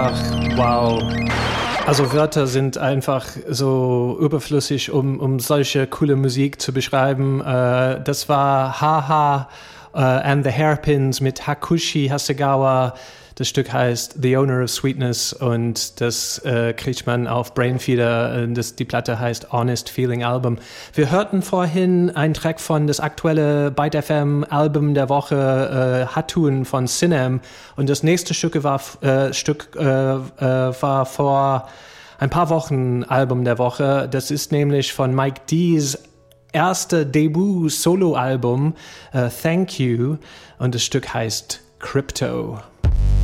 Wow. Also Wörter sind einfach so überflüssig, um solche coole Musik zu beschreiben. Das war Haha and the Hairpins mit Hakushi Hasegawa. Das Stück heißt The Owner of Sweetness und das kriegt man auf Brainfeeder. Die Platte heißt Honest Feeling Album. Wir hörten vorhin einen Track von das aktuelle Byte FM Album der Woche, Hatun von Sinem. Und das nächste Stück war vor ein paar Wochen Album der Woche. Das ist nämlich von Mike D's erste Debüt-Solo-Album, Thank You. Und das Stück heißt Crypto.